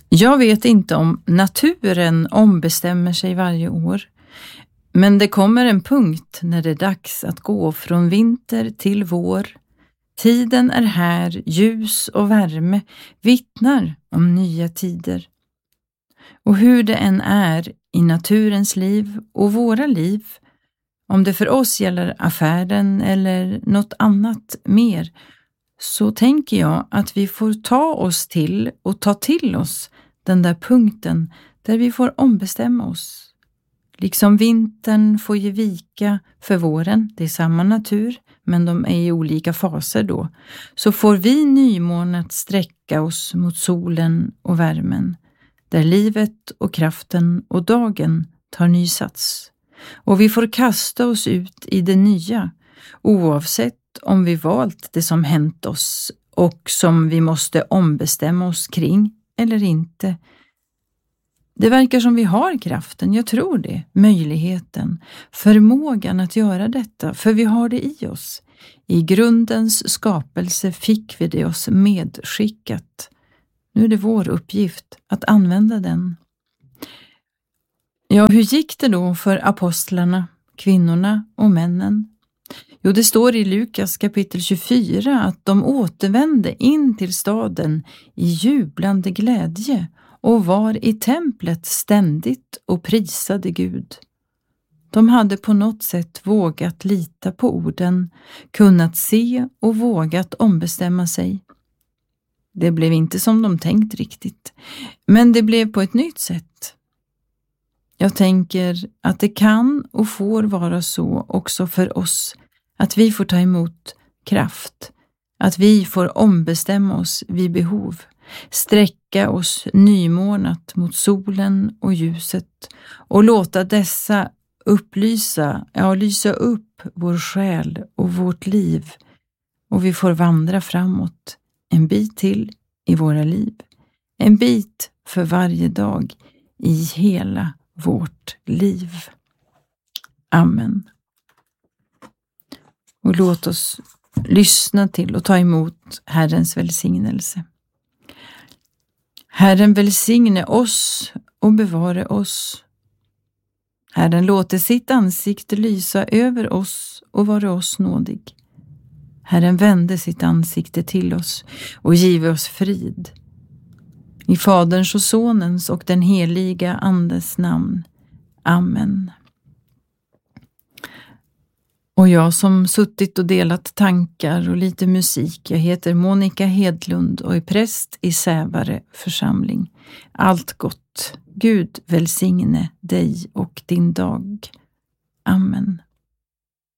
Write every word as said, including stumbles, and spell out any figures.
Jag vet inte om naturen ombestämmer sig varje år, men det kommer en punkt när det är dags att gå från vinter till vår. Tiden är här, ljus och värme vittnar om nya tider. Och hur det än är i naturens liv och våra liv, om det för oss gäller affären eller något annat mer, så tänker jag att vi får ta oss till och ta till oss den där punkten där vi får ombestämma oss. Liksom vintern får ge vika för våren, det är samma natur, men de är i olika faser då, så får vi nymånat sträcka oss mot solen och värmen, där livet och kraften och dagen tar ny sats. Och vi får kasta oss ut i det nya, oavsett om vi valt det som hänt oss och som vi måste ombestämma oss kring eller inte. Det verkar som vi har kraften, jag tror det, möjligheten, förmågan att göra detta, för vi har det i oss. I grundens skapelse fick vi det oss medskickat. Nu är det vår uppgift att använda den. Ja, hur gick det då för apostlarna, kvinnorna och männen? Jo, det står i Lukas kapitel tjugofyra att de återvände in till staden i jublande glädje och var i templet ständigt och prisade Gud. De hade på något sätt vågat lita på orden, kunnat se och vågat ombestämma sig. Det blev inte som de tänkt riktigt, men det blev på ett nytt sätt. Jag tänker att det kan och får vara så också för oss, att vi får ta emot kraft, att vi får ombestämma oss vid behov, sträcka oss nymånat mot solen och ljuset och låta dessa upplysa, ja, lysa upp vår själ och vårt liv, och vi får vandra framåt en bit till i våra liv, en bit för varje dag i hela vårt liv. Amen. Och låt oss lyssna till och ta emot Herrens välsignelse. Herren välsigne oss och bevare oss. Herren låter sitt ansikte lysa över oss och vara oss nådig. Herren vände sitt ansikte till oss och give oss frid. I Faderns och Sonens och den heliga Andes namn. Amen. Och jag som suttit och delat tankar och lite musik, jag heter Monica Hedlund och är präst i Sävare församling. Allt gott. Gud välsigne dig och din dag. Amen.